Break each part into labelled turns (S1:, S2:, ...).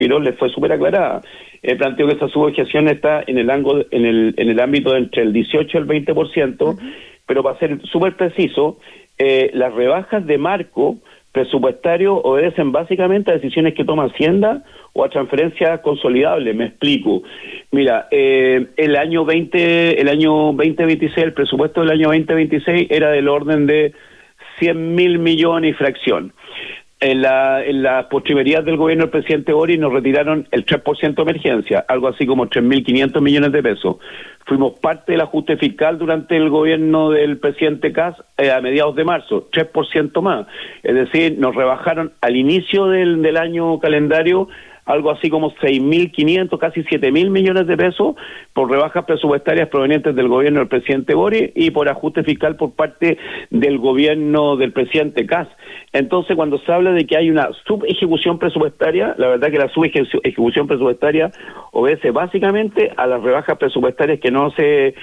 S1: Quirós le fue súper aclarada. Planteó que esa subobjeción está en el ámbito de entre el 18 y el 20%, pero para ser súper preciso, las rebajas de marco presupuestario obedecen básicamente a decisiones que toma Hacienda o a transferencias consolidables. Me explico. Mira, el año 2026, el presupuesto del año 2026 era del orden de 100.000 millones y fracción. En las postrimerías del gobierno del presidente Boric nos retiraron el 3% de emergencia, algo así como 3.500 millones de pesos. Fuimos parte del ajuste fiscal durante el gobierno del presidente Kast a mediados de marzo, 3% más. Es decir, nos rebajaron al inicio del año calendario algo así como 6.500, casi 7.000 millones de pesos por rebajas presupuestarias provenientes del gobierno del presidente Boric y por ajuste fiscal por parte del gobierno del presidente Kast. Entonces, cuando se habla de que hay una subejecución presupuestaria, la verdad que la subejecución presupuestaria obedece básicamente a las rebajas presupuestarias que nos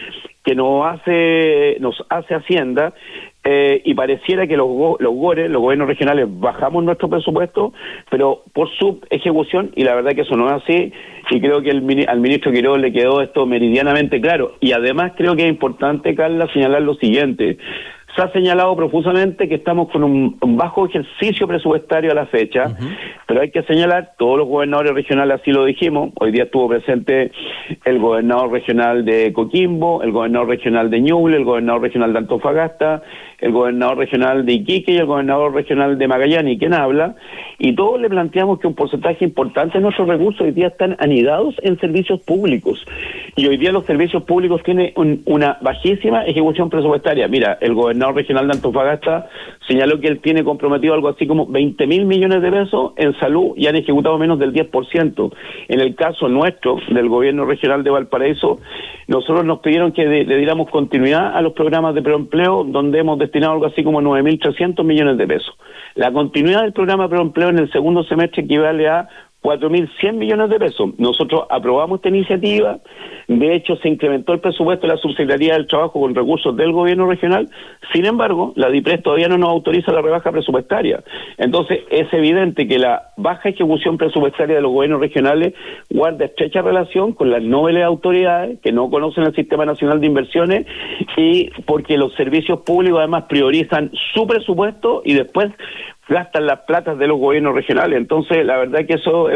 S1: hace Hacienda, y pareciera que los gobiernos regionales bajamos nuestro presupuesto, pero por subejecución, y la verdad que eso no es así, y creo que al ministro Quirós le quedó esto meridianamente claro. Y además creo que es importante, Carla, señalar lo siguiente. Se ha señalado profusamente que estamos con un bajo ejercicio presupuestario a la fecha, pero hay que señalar, todos los gobernadores regionales así lo dijimos. Hoy día estuvo presente el gobernador regional de Coquimbo, el gobernador regional de Ñuble, el gobernador regional de Antofagasta, el gobernador regional de Iquique y el gobernador regional de Magallanes, quien habla, y todos le planteamos que un porcentaje importante de nuestros recursos hoy día están anidados en servicios públicos, y hoy día los servicios públicos tienen una bajísima ejecución presupuestaria. Mira, el gobernador regional de Antofagasta señaló que él tiene comprometido algo así como 20.000 millones de pesos en salud y han ejecutado menos del 10%. En el caso nuestro, del gobierno regional de Valparaíso, nosotros nos pidieron que le diéramos continuidad a los programas de preempleo, donde hemos destinado algo así como 9.300 millones de pesos. La continuidad del programa de preempleo en el segundo semestre equivale a 4.100 millones de pesos. Nosotros aprobamos esta iniciativa, de hecho se incrementó el presupuesto de la Subsecretaría del Trabajo con recursos del gobierno regional, sin embargo, la DIPRES todavía no nos autoriza la rebaja presupuestaria. Entonces, es evidente que la baja ejecución presupuestaria de los gobiernos regionales guarda estrecha relación con las nobles autoridades que no conocen el Sistema Nacional de Inversiones y porque los servicios públicos además priorizan su presupuesto y después gastan las platas de los gobiernos regionales. Entonces, la verdad que eso es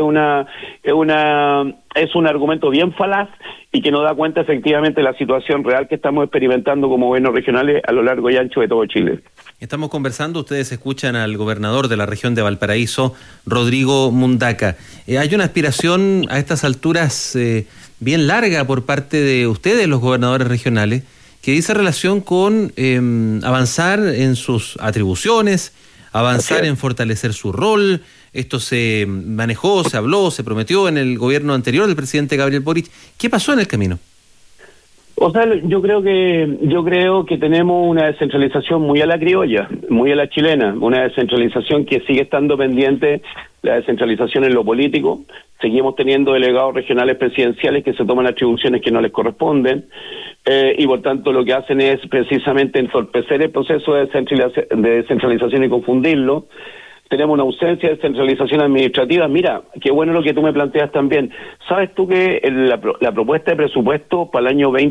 S1: un argumento bien falaz y que no da cuenta efectivamente de la situación real que estamos experimentando como gobiernos regionales a lo largo y ancho de todo Chile.
S2: Estamos conversando, ustedes escuchan al gobernador de la región de Valparaíso, Rodrigo Mundaca. Hay una aspiración a estas alturas bien larga por parte de ustedes, los gobernadores regionales, que dice relación con avanzar en sus atribuciones, avanzar en fortalecer su rol. Esto se manejó, se habló, se prometió en el gobierno anterior del presidente Gabriel Boric. ¿Qué pasó en el camino?
S1: O sea, yo creo que tenemos una descentralización muy a la criolla, muy a la chilena, una descentralización que sigue estando pendiente, la descentralización en lo político. Seguimos teniendo delegados regionales presidenciales que se toman atribuciones que no les corresponden, y por tanto lo que hacen es precisamente entorpecer el proceso de descentralización y confundirlo. Tenemos una ausencia de descentralización administrativa. Mira, qué bueno lo que tú me planteas también. ¿Sabes tú que la propuesta de presupuesto para el año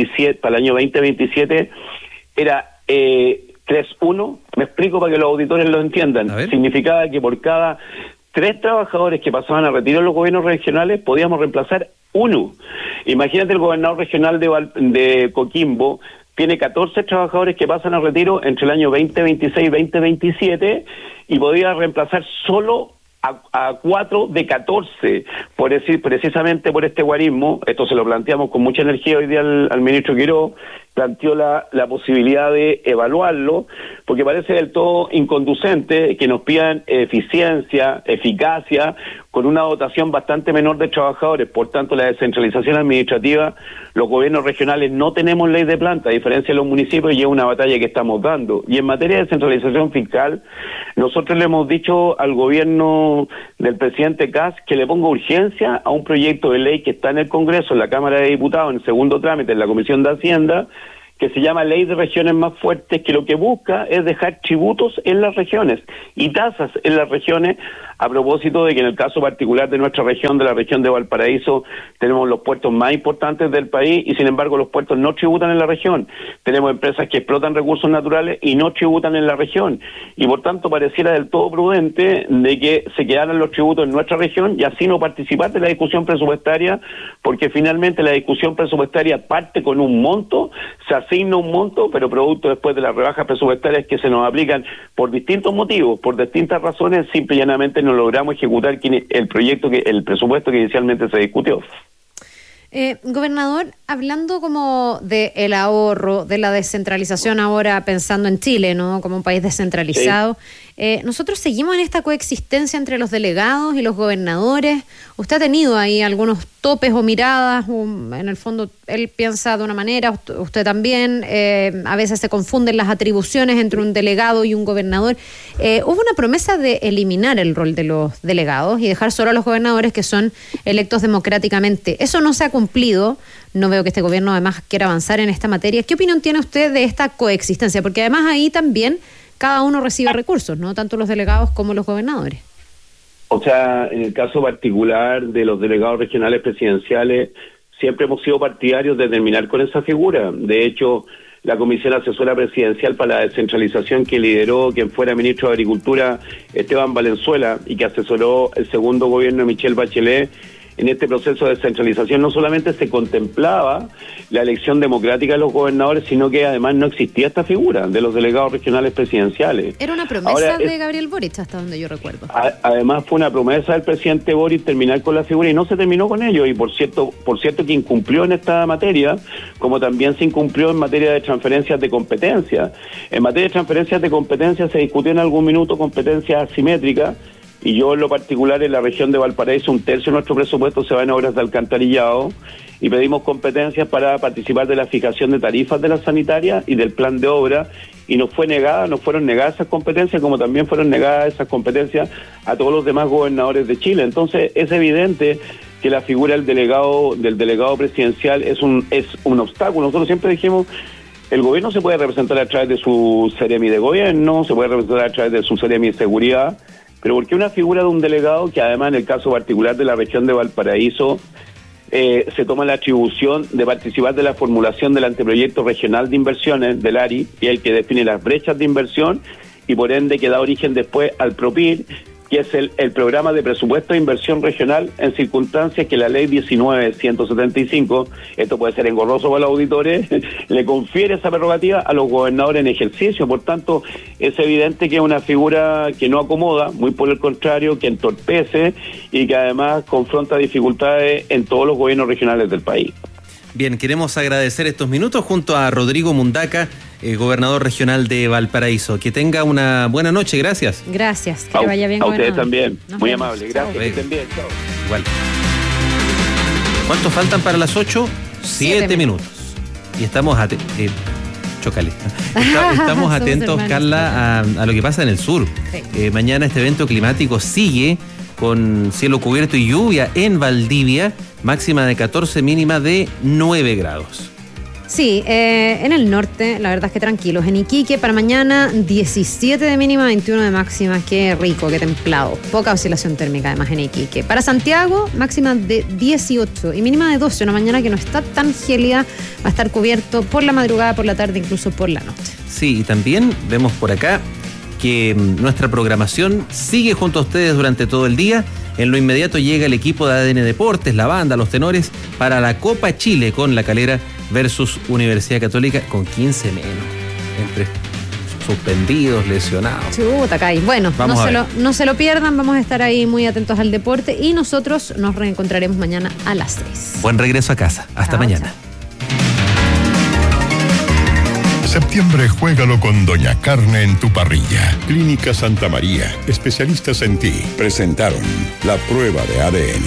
S1: 2027 era 3-1? Me explico para que los auditores lo entiendan. Significaba que por cada 3 trabajadores que pasaban a retiro en los gobiernos regionales podíamos reemplazar 1. Imagínate, el gobernador regional de Coquimbo tiene 14 trabajadores que pasan a retiro entre el año 2026 y 2027 y podía reemplazar solo a 4 de 14, por decir, precisamente por este guarismo. Esto se lo planteamos con mucha energía hoy día al ministro Quirós, planteó la posibilidad de evaluarlo, porque parece del todo inconducente que nos pidan eficiencia, eficacia, con una dotación bastante menor de trabajadores. Por tanto, la descentralización administrativa, los gobiernos regionales no tenemos ley de planta, a diferencia de los municipios, y es una batalla que estamos dando. Y en materia de descentralización fiscal, nosotros le hemos dicho al gobierno del presidente Kast que le ponga urgencia a un proyecto de ley que está en el Congreso, en la Cámara de Diputados, en segundo trámite, en la Comisión de Hacienda, que se llama Ley de Regiones Más Fuertes, que lo que busca es dejar tributos en las regiones y tasas en las regiones, a propósito de que en el caso particular de nuestra región, de la región de Valparaíso, tenemos los puertos más importantes del país y sin embargo los puertos no tributan en la región. Tenemos empresas que explotan recursos naturales y no tributan en la región. Y por tanto pareciera del todo prudente de que se quedaran los tributos en nuestra región y así no participar de la discusión presupuestaria, porque finalmente la discusión presupuestaria parte con un monto, se asigna un monto, pero producto después de las rebajas presupuestarias que se nos aplican por distintos motivos, por distintas razones, simple y llanamente no logramos ejecutar el presupuesto que inicialmente se discutió.
S3: Gobernador, hablando como de el ahorro, de la descentralización ahora pensando en Chile, ¿no? Como un país descentralizado, nosotros seguimos en esta coexistencia entre los delegados y los gobernadores. ¿Usted ha tenido ahí algunos topes o miradas? En el fondo, él piensa de una manera, usted también. A veces se confunden las atribuciones entre un delegado y un gobernador. Hubo una promesa de eliminar el rol de los delegados y dejar solo a los gobernadores que son electos democráticamente. Eso no se ha cumplido. No veo que este gobierno además quiera avanzar en esta materia. ¿Qué opinión tiene usted de esta coexistencia? Porque además ahí también cada uno recibe recursos, ¿no? Tanto los delegados como los gobernadores.
S1: O sea, en el caso particular de los delegados regionales presidenciales, siempre hemos sido partidarios de terminar con esa figura. De hecho, la Comisión Asesora Presidencial para la Descentralización que lideró quien fuera ministro de Agricultura, Esteban Valenzuela, y que asesoró el segundo gobierno de Michelle Bachelet, en este proceso de descentralización no solamente se contemplaba la elección democrática de los gobernadores, sino que además no existía esta figura de los delegados regionales presidenciales.
S3: Era una promesa de Gabriel Boric, hasta donde yo recuerdo.
S1: Además fue una promesa del presidente Boric terminar con la figura y no se terminó con ello, y por cierto que incumplió en esta materia, como también se incumplió en materia de transferencias de competencia. En materia de transferencias de competencia se discutió en algún minuto competencias asimétricas, y yo en lo particular en la región de Valparaíso 1/3 de nuestro presupuesto se va en obras de alcantarillado y pedimos competencias para participar de la fijación de tarifas de la sanitaria y del plan de obra, y nos fueron negadas esas competencias, como también fueron negadas esas competencias a todos los demás gobernadores de Chile. Entonces es evidente que la figura del delegado presidencial es un obstáculo. Nosotros siempre dijimos, el gobierno se puede representar a través de su Seremi de gobierno, se puede representar a través de su Seremi de seguridad, pero ¿por qué una figura de un delegado que además en el caso particular de la región de Valparaíso se toma la atribución de participar de la formulación del anteproyecto regional de inversiones del ARI, y el que define las brechas de inversión y por ende que da origen después al PROPIR, que es el programa de presupuesto de inversión regional en circunstancias que la ley 19.175, esto puede ser engorroso para los auditores, le confiere esa prerrogativa a los gobernadores en ejercicio? Por tanto, es evidente que es una figura que no acomoda, muy por el contrario, que entorpece y que además confronta dificultades en todos los gobiernos regionales del país.
S2: Bien, queremos agradecer estos minutos junto a Rodrigo Mundaca, gobernador regional de Valparaíso. Que tenga una buena noche, gracias.
S3: Gracias, que vaya bien,
S1: a ustedes
S3: gobernador.
S1: también,
S3: Nos
S1: muy
S3: vemos.
S1: amable,
S3: Chao.
S1: gracias, que estén bien, chao.
S2: Igual. ¿Cuántos faltan para las 8? 7 minutos. Y estamos chócale. Estamos atentos,
S3: hermanos,
S2: Carla, a lo que pasa en el sur.
S3: Sí.
S2: Mañana este evento climático sigue con cielo cubierto y lluvia en Valdivia, máxima de 14, mínima de 9 grados.
S3: Sí, en el norte, la verdad es que tranquilos. En Iquique, para mañana, 17 de mínima, 21 de máxima. Qué rico, qué templado. Poca oscilación térmica, además, en Iquique. Para Santiago, máxima de 18 y mínima de 12. Una mañana que no está tan gélida, va a estar cubierto por la madrugada, por la tarde, incluso por la noche.
S2: Sí, y también vemos por acá que nuestra programación sigue junto a ustedes durante todo el día. En lo inmediato llega el equipo de ADN Deportes, la banda, los tenores, para la Copa Chile con La Calera versus Universidad Católica, con 15 menos, entre suspendidos, lesionados.
S3: Chuta, Kai. Bueno, no se lo pierdan, vamos a estar ahí muy atentos al deporte y nosotros nos reencontraremos mañana a las 3.
S2: Buen regreso a casa. Hasta mañana.
S3: Chao.
S4: Septiembre juégalo con Doña Carne en tu parrilla. Clínica Santa María, especialistas en ti, presentaron la prueba de ADN.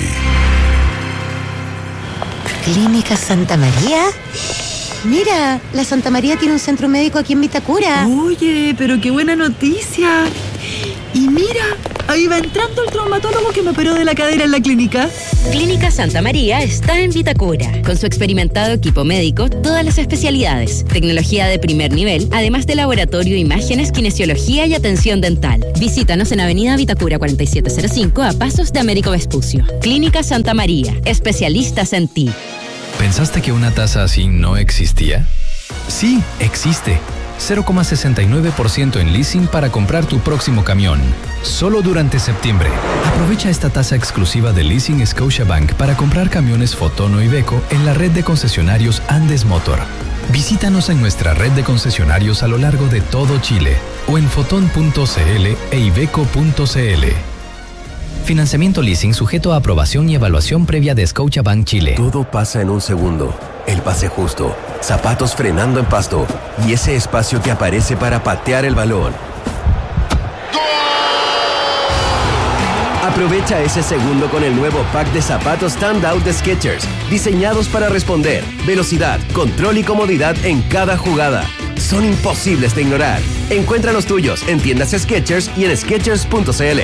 S5: ¿Clínica Santa María? Mira, la Santa María tiene un centro médico aquí en Vitacura.
S6: Oye, pero qué buena noticia. Y mira, ahí va entrando el traumatólogo que me operó de la cadera en la clínica.
S7: Clínica Santa María está en Vitacura. Con su experimentado equipo médico, todas las especialidades, tecnología de primer nivel, además de laboratorio, imágenes, kinesiología y atención dental. Visítanos en Avenida Vitacura 4705 a pasos de Américo Vespucio. Clínica Santa María, especialistas en ti.
S8: ¿Pensaste que una tasa así no existía? Sí, existe. 0,69% en leasing para comprar tu próximo camión. Solo durante septiembre. Aprovecha esta tasa exclusiva de Leasing Scotiabank para comprar camiones Foton o Iveco en la red de concesionarios Andes Motor. Visítanos en nuestra red de concesionarios a lo largo de todo Chile o en foton.cl e iveco.cl. Financiamiento leasing sujeto a aprobación y evaluación previa de Scotiabank Chile.
S9: Todo pasa en un segundo. El pase justo, zapatos frenando en pasto y ese espacio que aparece para patear el balón. Aprovecha ese segundo con el nuevo pack de zapatos Standout de Skechers, diseñados para responder, velocidad, control y comodidad en cada jugada. Son imposibles de ignorar. Encuentra los tuyos en tiendas Skechers y en skechers.cl.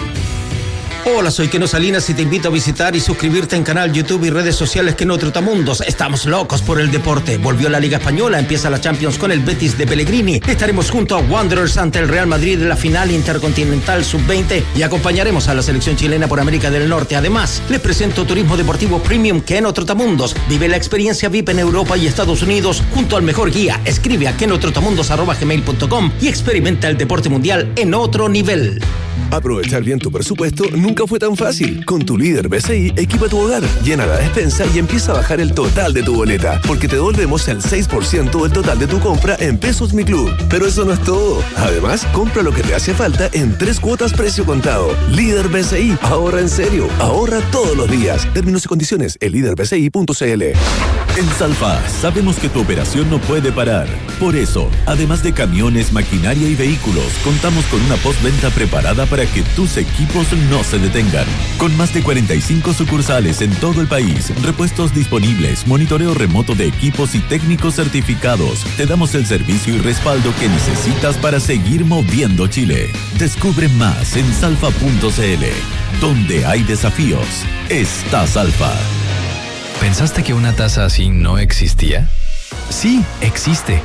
S10: Hola, soy Keno Salinas y te invito a visitar y suscribirte en canal YouTube y redes sociales Keno Trotamundos. Estamos locos por el deporte. Volvió la Liga Española, empieza la Champions con el Betis de Pellegrini. Estaremos junto a Wanderers ante el Real Madrid en la final intercontinental sub-20 y acompañaremos a la selección chilena por América del Norte. Además, les presento Turismo Deportivo Premium Keno Trotamundos. Vive la experiencia VIP en Europa y Estados Unidos junto al mejor guía. Escribe a kenotrotamundos@gmail.com y experimenta el deporte mundial en otro nivel.
S9: Aprovechar bien tu presupuesto nunca fue tan fácil. Con tu líder BCI, equipa tu hogar, llena la despensa y empieza a bajar el total de tu boleta, porque te devolvemos el 6% del total de tu compra en Pesos Mi Club. Pero eso no es todo. Además, compra lo que te hace falta en 3 cuotas precio contado. Líder BCI, ahorra en serio, ahorra todos los días. Términos y condiciones en líderbci.cl.
S11: En Salfa sabemos que tu operación no puede parar. Por eso, además de camiones, maquinaria y vehículos, contamos con una postventa preparada para que tus equipos no se detengan. Con más de 45 sucursales en todo el país, repuestos disponibles, monitoreo remoto de equipos y técnicos certificados, te damos el servicio y respaldo que necesitas para seguir moviendo Chile. Descubre más en salfa.cl. Donde hay desafíos, está Salfa.
S8: ¿Pensaste que una tasa así no existía? Sí, existe.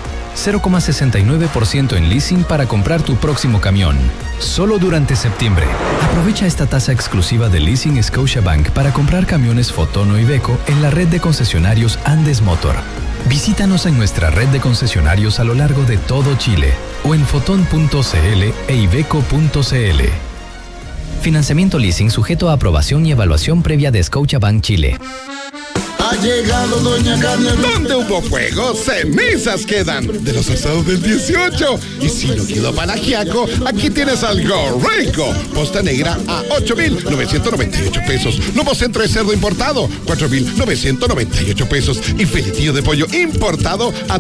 S8: 0,69% en leasing para comprar tu próximo camión. Solo durante septiembre. Aprovecha esta tasa exclusiva de Leasing Scotiabank para comprar camiones Foton o Iveco en la red de concesionarios Andes Motor. Visítanos en nuestra red de concesionarios a lo largo de todo Chile o en foton.cl e iveco.cl. Financiamiento leasing sujeto a aprobación y evaluación previa de Scotiabank Chile.
S12: Ha llegado Doña Carne. Donde hubo fuego, cenizas quedan. De los asados del 18. Y si no quedó palagiaco, aquí tienes algo rico. Posta negra a 8,998 pesos. Lomo centro de cerdo importado, 4,998 pesos. Y filetillo de pollo importado a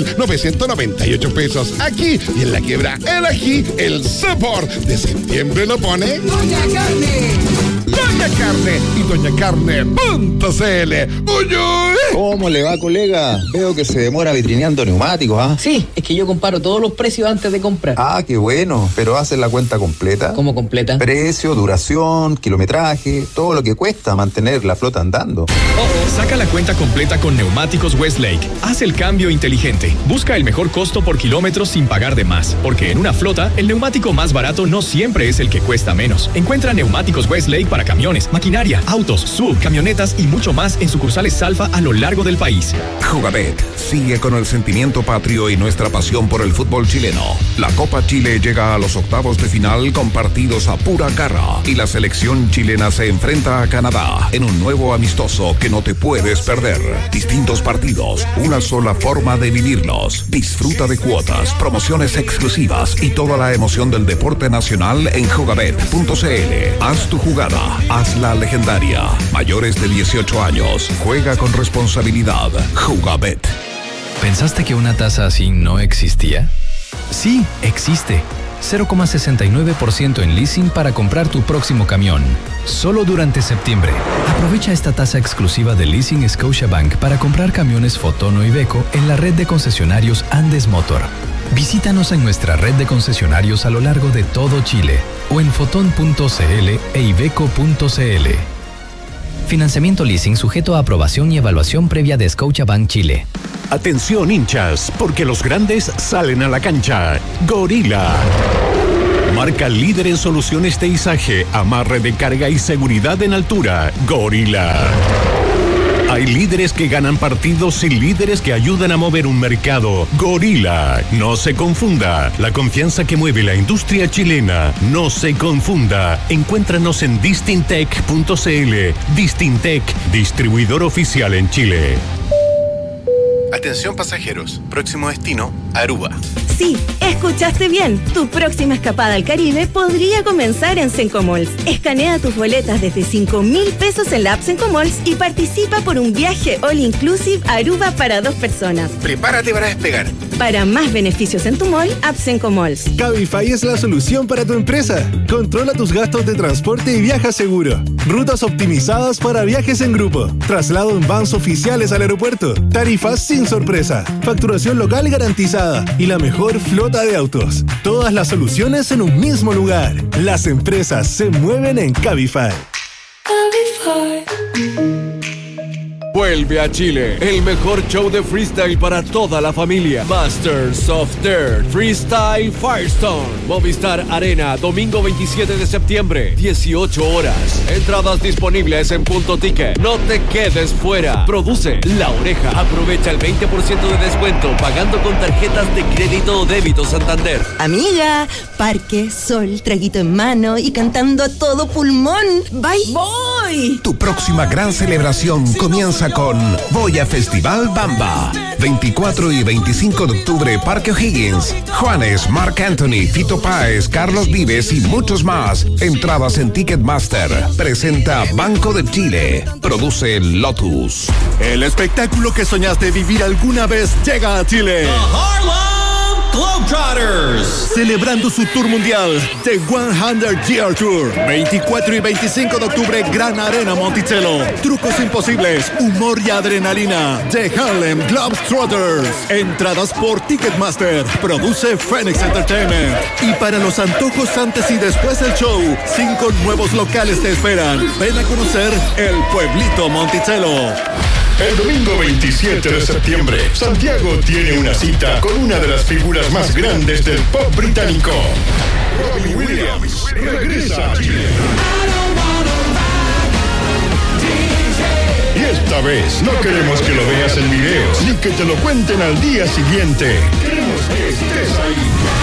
S12: 3,998 pesos. Aquí y en la quiebra, el ají, el sabor de septiembre lo pone Doña Carne. Doña Carne y doñacarne.cl. ¡Uy!
S13: ¿Cómo le va, colega? Veo que se demora vitrineando neumáticos, ¿ah?
S14: Sí, es que yo comparo todos los precios antes de comprar.
S13: Ah, qué bueno. ¿Pero hacen la cuenta completa?
S14: ¿Cómo completa?
S13: Precio, duración, kilometraje, todo lo que cuesta mantener la flota andando.
S15: Saca la cuenta completa con Neumáticos Westlake. Haz el cambio inteligente. Busca el mejor costo por kilómetro sin pagar de más. Porque en una flota, el neumático más barato no siempre es el que cuesta menos. Encuentra Neumáticos Westlake para camiones, maquinaria, autos, sub, camionetas y mucho más en sucursales Salfa a lo largo del país.
S16: Jugabet sigue con el sentimiento patrio y nuestra pasión por el fútbol chileno. La Copa Chile llega a los octavos de final con partidos a pura garra y la selección chilena se enfrenta a Canadá en un nuevo amistoso que no te puedes perder. Distintos partidos, una sola forma de vivirlos. Disfruta de cuotas, promociones exclusivas y toda la emoción del deporte nacional en jugabet.cl. Haz tu jugada, hazla legendaria. Mayores de 18 años, juega con responsabilidad. Jugabet.
S8: ¿Pensaste que una tasa así no existía? Sí, existe. 0,69% en leasing para comprar tu próximo camión. Solo durante septiembre. Aprovecha esta tasa exclusiva de Leasing Scotiabank para comprar camiones Foton o Iveco en la red de concesionarios Andes Motor. Visítanos en nuestra red de concesionarios a lo largo de todo Chile o en foton.cl e iveco.cl. Financiamiento leasing sujeto a aprobación y evaluación previa de Scotiabank Chile.
S17: Atención hinchas, porque los grandes salen a la cancha. Gorila. Marca líder en soluciones de izaje, amarre de carga y seguridad en altura. Gorila. Hay líderes que ganan partidos y líderes que ayudan a mover un mercado. Gorila. No se confunda. La confianza que mueve la industria chilena. No se confunda. Encuéntranos en distintec.cl. Distintec, distribuidor oficial en Chile.
S18: Atención pasajeros, próximo destino, Aruba.
S19: Sí, escuchaste bien. Tu próxima escapada al Caribe podría comenzar en Sencomalls. Escanea tus boletas desde 5.000 pesos en la app Sencomalls y participa por un viaje all inclusive a Aruba para 2 personas.
S18: Prepárate para despegar.
S19: Para más beneficios en tu mall, app Sencomalls.
S20: Cabify es la solución para tu empresa. Controla tus gastos de transporte y viaja seguro. Rutas optimizadas para viajes en grupo. Traslado en vans oficiales al aeropuerto. Tarifas sin sorpresa. Facturación local garantizada. Y la mejor flota de autos. Todas las soluciones en un mismo lugar. Las empresas se mueven en Cabify.
S21: Vuelve a Chile, el mejor show de freestyle para toda la familia. Masters of Dirt Freestyle Firestone. Movistar Arena, domingo 27 de septiembre, 18 horas. Entradas disponibles en Punto Ticket. No te quedes fuera. Produce La Oreja. Aprovecha el 20% de descuento pagando con tarjetas de crédito o débito Santander.
S5: Amiga, parque, sol, traguito en mano y cantando a todo pulmón. ¡Bye!
S19: ¡Voy!
S16: Tu próxima gran celebración comienza con Boya Festival Bamba. 24 y 25 de octubre, Parque O'Higgins. Juanes, Marc Anthony, Fito Páez, Carlos Vives y muchos más. Entradas en Ticketmaster. Presenta Banco de Chile. Produce Lotus.
S12: El espectáculo que soñaste vivir alguna vez llega a Chile. Globetrotters, celebrando su tour mundial, The 100 Year Tour, 24 y 25 de octubre, Gran Arena Monticello. Trucos imposibles, humor y adrenalina, The Harlem Globetrotters. Entradas por Ticketmaster, produce Phoenix Entertainment. Y para los antojos antes y después del show, 5 nuevos locales te esperan. Ven a conocer el pueblito Monticello.
S4: El domingo 27 de septiembre, Santiago tiene una cita con una de las figuras más grandes del pop británico. Robbie Williams regresa a Chile. Y esta vez no queremos que lo veas en videos, ni que te lo cuenten al día siguiente. Queremos que estés ahí.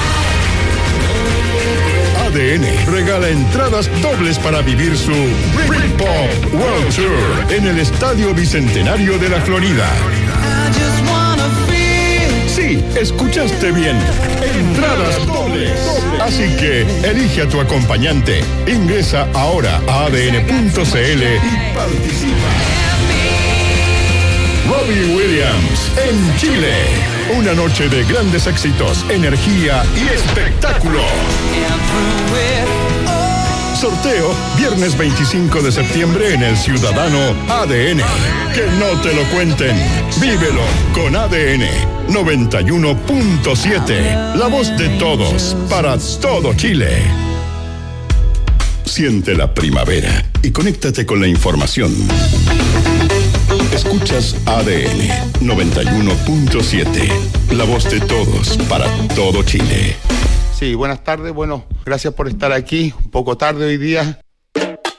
S4: ADN regala entradas dobles para vivir su Britpop World Tour en el Estadio Bicentenario de la Florida. Sí, escuchaste bien. Entradas dobles. Así que elige a tu acompañante. Ingresa ahora a adn.cl y participa. Robbie Williams en Chile. Una noche de grandes éxitos, energía y espectáculo. Sorteo viernes 25 de septiembre en el Ciudadano ADN. Que no te lo cuenten. Vívelo con ADN 91.7. La voz de todos para todo Chile. Siente la primavera y conéctate con la información. Escuchas ADN 91.7. La voz de todos para todo Chile.
S22: Sí, buenas tardes. Bueno, gracias por estar aquí. Un poco tarde hoy día.